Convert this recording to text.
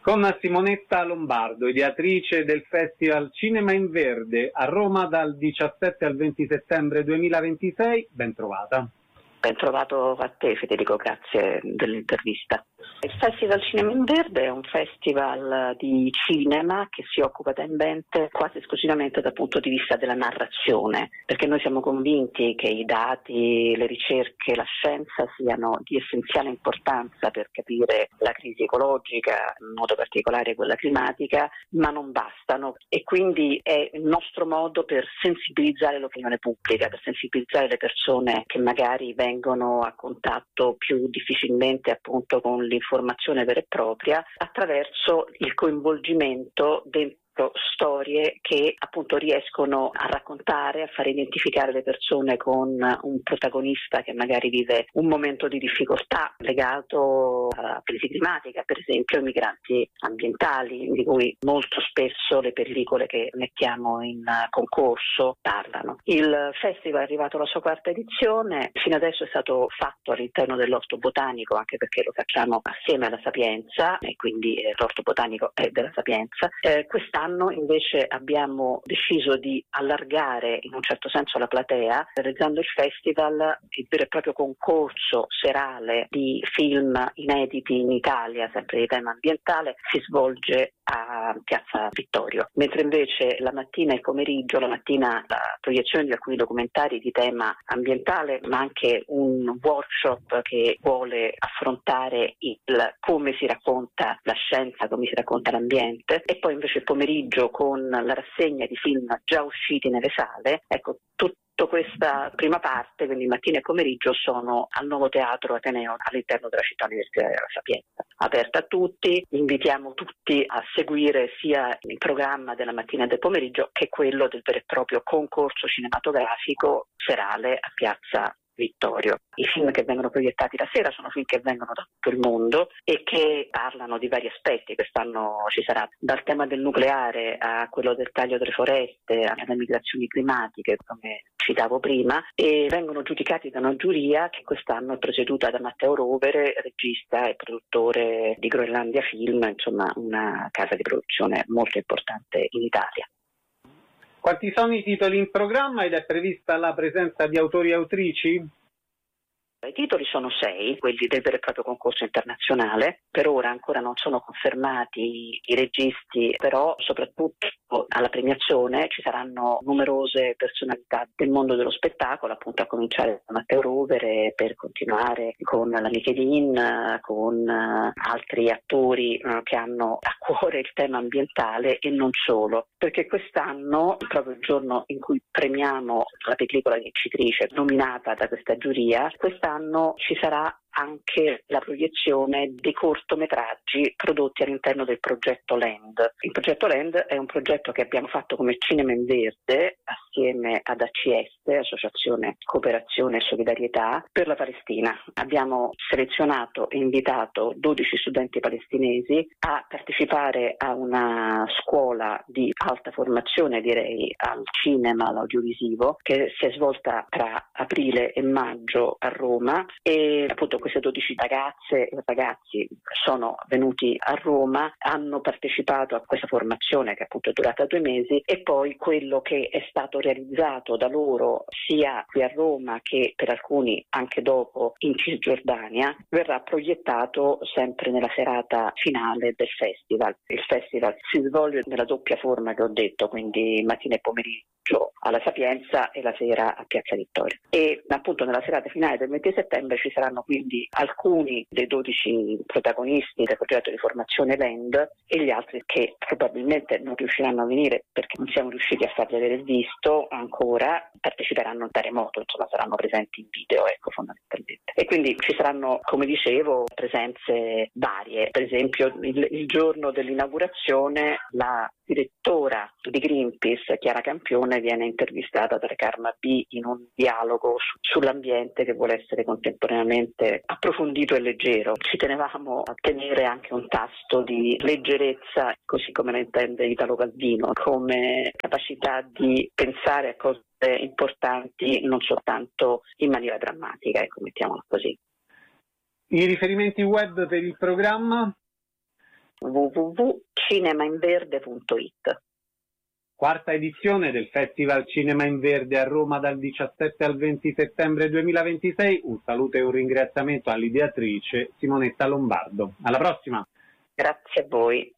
Con Simonetta Lombardo, ideatrice del Festival Cinema in Verde a Roma dal 17 al 20 settembre 2026, ben trovata. Ben trovato a te, Federico, grazie dell'intervista. Il Festival Cinema in Verde è un festival di cinema che si occupa quasi esclusivamente dal punto di vista della narrazione, perché noi siamo convinti che i dati, le ricerche, la scienza siano di essenziale importanza per capire la crisi ecologica, in modo particolare quella climatica, ma non bastano, e quindi è il nostro modo per sensibilizzare l'opinione pubblica, per sensibilizzare le persone che magari vengono a contatto più difficilmente appunto con l'informazione vera e propria, attraverso il coinvolgimento dentro storie che appunto riescono a raccontare, a far identificare le persone con un protagonista che magari vive un momento di difficoltà legato alla crisi climatica, per esempio ai migranti ambientali, di cui molto spesso le pellicole che mettiamo in concorso parlano. Il festival è arrivato alla sua quarta edizione, fino adesso è stato fatto all'interno dell'Orto Botanico, anche perché lo facciamo assieme alla Sapienza e quindi l'Orto Botanico è della Sapienza. Quest'anno invece abbiamo deciso di allargare in un certo senso la platea, realizzando il festival, il vero e proprio concorso serale di film inediti in Italia, sempre di tema ambientale, si svolge a Piazza Vittorio, mentre invece la mattina e il pomeriggio, la mattina la proiezione di alcuni documentari di tema ambientale, ma anche un workshop che vuole affrontare il come si racconta la scienza, come si racconta l'ambiente, e poi invece il pomeriggio con la rassegna di film già usciti nelle sale. Ecco, tutta questa prima parte, quindi mattina e pomeriggio, sono al Nuovo Teatro Ateneo all'interno della città universitaria della Sapienza, aperta a tutti. Invitiamo tutti a seguire sia il programma della mattina e del pomeriggio che quello del vero e proprio concorso cinematografico serale a Piazza Vittorio. I film che vengono proiettati la sera sono film che vengono da tutto il mondo e che parlano di vari aspetti. Quest'anno ci sarà dal tema del nucleare a quello del taglio delle foreste, alle migrazioni climatiche, come citavo prima, e vengono giudicati da una giuria che quest'anno è presieduta da Matteo Rovere, regista e produttore di Groenlandia Film, insomma una casa di produzione molto importante in Italia. Quanti sono i titoli in programma ed è prevista la presenza di autori e autrici? I titoli sono 6, quelli del vero e proprio concorso internazionale. Per ora ancora non sono confermati i registi, però soprattutto alla premiazione ci saranno numerose personalità del mondo dello spettacolo, appunto a cominciare da Matteo Rovere, per continuare con la Michelin, con altri attori che hanno a cuore il tema ambientale e non solo, perché quest'anno, proprio il giorno in cui premiamo la pellicola vincitrice nominata da questa giuria, quest'anno ci sarà anche la proiezione di cortometraggi prodotti all'interno del progetto Land. Il progetto Land è un progetto che abbiamo fatto come Cinema in Verde assieme ad ACS, Associazione Cooperazione e Solidarietà, per la Palestina. Abbiamo selezionato e invitato 12 studenti palestinesi a partecipare a una scuola di alta formazione, direi, al cinema, all'audiovisivo, che si è svolta tra aprile e maggio a Roma, e appunto queste 12 ragazze e ragazzi sono venuti a Roma, hanno partecipato a questa formazione che appunto è durata 2 mesi, e poi quello che è stato realizzato da loro sia qui a Roma che per alcuni anche dopo in Cisgiordania verrà proiettato sempre nella serata finale del festival. Il festival si svolge nella doppia forma che ho detto, quindi mattina e pomeriggio alla Sapienza e la sera a Piazza Vittorio. E appunto nella serata finale del 20 settembre ci saranno quindi alcuni dei 12 protagonisti del progetto di formazione Land e gli altri che probabilmente non riusciranno a venire perché non siamo riusciti a fargli avere il visto ancora, parteciperanno da remoto, insomma saranno presenti in video, ecco, fondamentalmente. E quindi ci saranno, come dicevo, presenze varie. Per esempio il giorno dell'inaugurazione la direttora di Greenpeace, Chiara Campione, viene intervistata da Karma B in un dialogo sull'ambiente che vuole essere contemporaneamente approfondito e leggero. Ci tenevamo a tenere anche un tasto di leggerezza, così come la intende Italo Calvino, come capacità di pensare a cose importanti non soltanto in maniera drammatica, ecco, mettiamola così. I riferimenti web per il programma? www.cinemainverde.it. Quarta edizione del Festival Cinema in Verde a Roma dal 17 al 20 settembre 2026. Un saluto e un ringraziamento all'ideatrice Simonetta Lombardo. Alla prossima! Grazie a voi.